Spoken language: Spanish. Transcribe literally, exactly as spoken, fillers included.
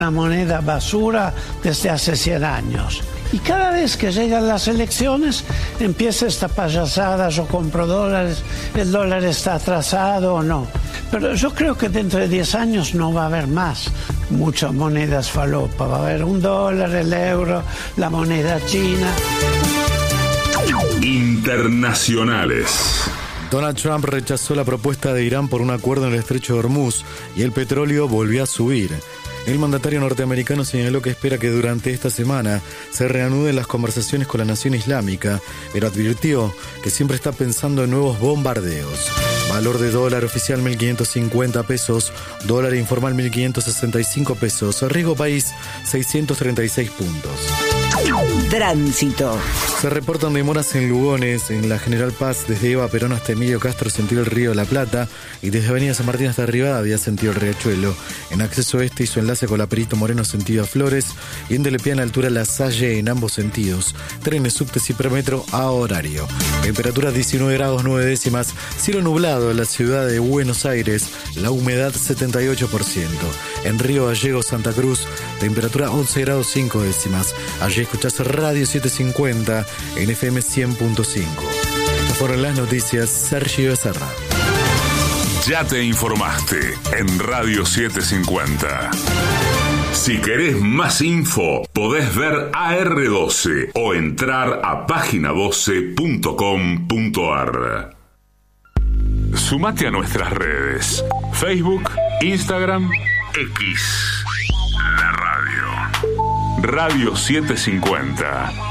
una moneda basura desde hace cien años. Y cada vez que llegan las elecciones empieza esta payasada: yo compro dólares, el dólar está atrasado o no. Pero yo creo que dentro de diez años no va a haber más muchas monedas falopa. Va a haber un dólar, el euro, la moneda china. Internacionales. Donald Trump rechazó la propuesta de Irán por un acuerdo en el estrecho de Hormuz y el petróleo volvió a subir. El mandatario norteamericano señaló que espera que durante esta semana se reanuden las conversaciones con la nación islámica, pero advirtió que siempre está pensando en nuevos bombardeos. Valor de dólar oficial mil quinientos cincuenta pesos, dólar informal mil quinientos sesenta y cinco pesos, riesgo país seiscientos treinta y seis puntos. Tránsito. Se reportan demoras en Lugones, en la General Paz, desde Eva Perón hasta Emilio Castro, sentido el Río de la Plata, y desde Avenida San Martín hasta Rivadavia, sentido el Riachuelo. En acceso este hizo enlace con la Perito Moreno, sentido a Flores, y en Delepiana, altura La Salle, en ambos sentidos. Trenes, subtes y premetro a horario. Temperatura diecinueve grados nueve décimas, cielo nublado en la ciudad de Buenos Aires, la humedad setenta y ocho por ciento. En Río Gallegos, Santa Cruz, temperatura once grados cinco décimas. Allí escuchás Radio setecientos cincuenta en F M cien punto cinco. Estas fueron las noticias. Sergio Becerra. Ya te informaste en Radio setecientos cincuenta. Si querés más info, podés ver A R doce o entrar a página doce punto com punto ar. Sumate a nuestras redes: Facebook, Instagram, X. La radio. Radio setecientos cincuenta.